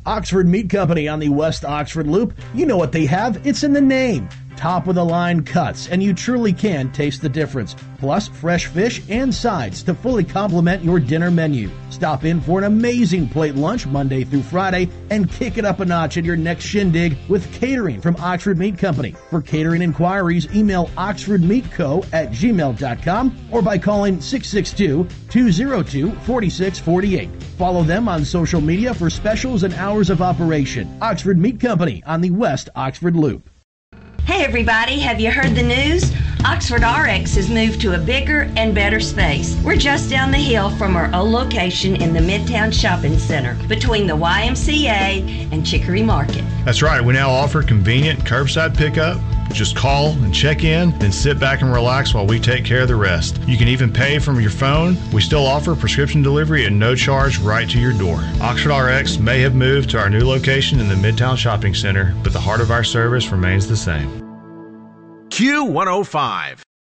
Oxford Meat Company on the West Oxford Loop. You know what they have. It's in the name. Top-of-the-line cuts, and you truly can taste the difference. Plus, fresh fish and sides to fully complement your dinner menu. Stop in for an amazing plate lunch Monday through Friday and kick it up a notch at your next shindig with catering from Oxford Meat Company. For catering inquiries, email oxfordmeatco@gmail.com or by calling 662-202-4648. Follow them on social media for specials and hours of operation. Oxford Meat Company on the West Oxford Loop. Hey everybody, have you heard the news? Oxford RX has moved to a bigger and better space. We're just down the hill from our old location in the Midtown Shopping Center between the YMCA and Chicory Market. That's right, we now offer convenient curbside pickup. Just call and check in, then sit back and relax while we take care of the rest. You can even pay from your phone. We still offer prescription delivery at no charge right to your door. Oxford RX may have moved to our new location in the Midtown Shopping Center, but the heart of our service remains the same. Q105.